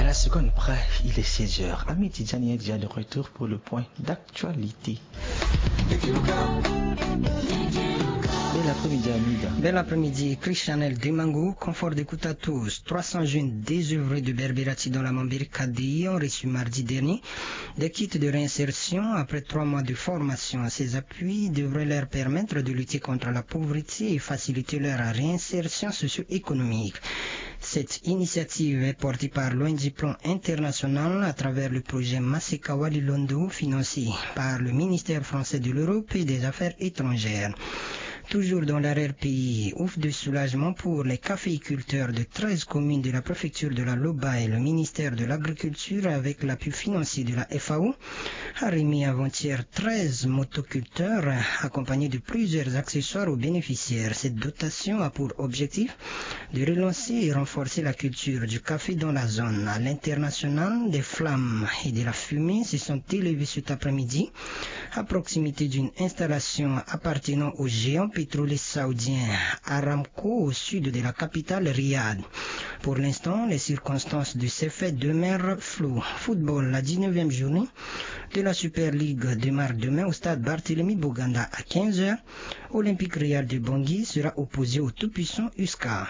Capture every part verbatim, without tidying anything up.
la seconde près, il est seize heures. Ami Tidjani est déjà de retour pour le point d'actualité. Bel après-midi, Amida. Bel après-midi, Chris Chanel Demango, confort d'écoute à tous. trois cents jeunes désœuvrés de Berbérati dans la Mambiri Kadi ont reçu mardi dernier des kits de réinsertion après trois mois de formation. Ces appuis devraient leur permettre de lutter contre la pauvreté et faciliter leur réinsertion socio-économique. Cette initiative est portée par l'O N G Plan International à travers le projet Masekawa Lilondo financé par le ministère français de l'Europe et des Affaires étrangères. Toujours dans l'arrière-pays, ouf de soulagement pour les caféiculteurs de treize communes de la préfecture de la Loba et le ministère de l'Agriculture avec l'appui financier de la F A O a remis avant-hier treize motoculteurs accompagnés de plusieurs accessoires aux bénéficiaires. Cette dotation a pour objectif de relancer et renforcer la culture du café dans la zone. À l'international, des flammes et de la fumée se sont élevées cet après-midi à proximité d'une installation appartenant au géant pétrolier saoudien Aramco au sud de la capitale Riyad. Pour l'instant, les circonstances de ces faits demeurent floues. Football, la dix-neuvième journée de la Super League démarre demain au stade Barthélemy Boganda à quinze heures. Olympique Real de Bangui sera opposé au tout-puissant U S C A.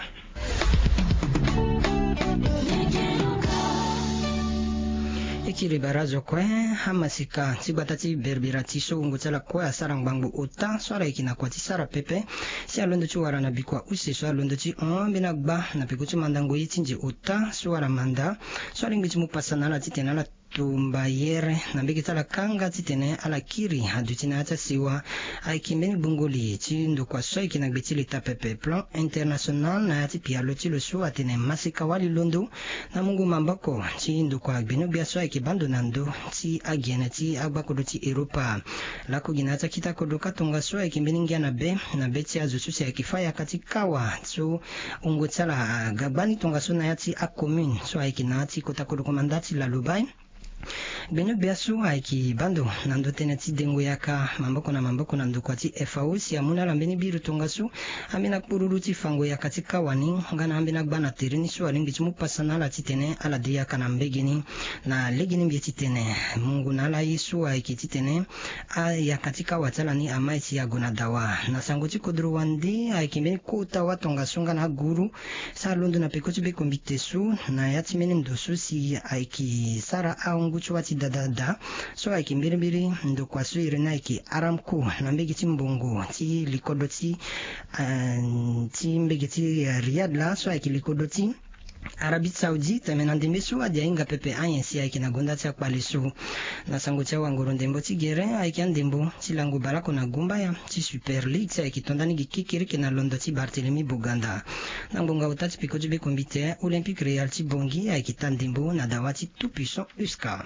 Ikiri barazo kwe hamasika tibatati berbirati so ngutala kwe asarang bangbu uta swara ikina kwa tisara pepe si alondo chuwara na bikwa usi so alondo chi on binagba na pikuchu mandango yitinji uta swara manda swara ngichi mupasana la titena la tumba yere na mbiki la kanga titene ala kiri hadutina ata siwa aikimbeni bungoli chindo kwa so ikina gbetili tapepe plan international na ati pia loti lo so atene Masekawa Lilondo na mungu mambako chindo kwa gbenu bia so ikibando nando ti agiena ti agbakodo ti Europa lako ginata kita kodoka tonga so ikimbeni ngia na be na beti azususi ikifaya katikawa so ungotsala gabani tonga so na yati a commune so ikinati kota kodoko mandati la Lubai Beno biasu aiki bando nando teneti dengo yaka mamboko na mamboko nando kwa ti F A O si amuna lambeni biru tongasu amina kururuti fango ya katika wani ngana ambina gbana terini su alingi chimu pasana la titene ala dia kana mbegini na legini mbi titene mungu na la yesu aiki titene a ya katika watala ni amaiti ya gona dawa na sangoti kodro wandi aiki mbeni kota watongasu ngana guru sa londo na pekochi be kombitesu na yati meni ndosu si aiki sara aungu chuwati dadada so aiki mbirimbiri ndo kwa suire na aiki Aramco na mbegi ti mbongo ti likodo ti uh, ti mbegi ti uh, Riyadh la so aiki likodo ti Arabie Saoudite menandembe su adia inga pepe ayensi aiki na gonda ti akpali su na sango ti awangoro ndembo ti gere aiki andembo ti lango balako na gumba ya ti Super League ti aiki tondani gi kikiriki na londo ti Barthélemy Boganda na ngbonga uta ti piko ti be kombite Olympique Real ti Bangui aiki tandembo na dawa ti tout puissant U S C A.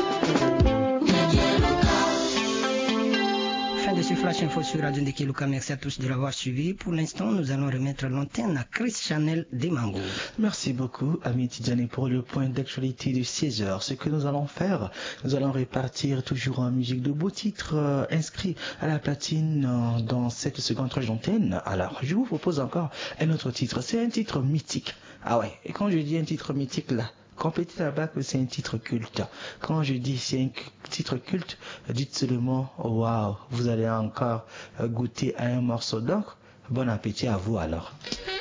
Fin de ce flash info sur Radio Ndekeluka. Merci à tous de l'avoir suivi. Pour l'instant, nous allons remettre l'antenne à Chris Chanel Demango. Merci beaucoup, Ami Tidjani, pour le point d'actualité de seize heures. Ce que nous allons faire, nous allons répartir toujours en musique de beaux titres euh, inscrits à la platine euh, dans cette seconde tranche d'antenne. Alors, je vous propose encore un autre titre. C'est un titre mythique. Ah ouais, et quand je dis un titre mythique là, complétez là-bas que c'est un titre culte. Quand je dis c'est un titre culte, dites seulement waouh, vous allez encore goûter à un morceau d'encre. Bon appétit à vous alors.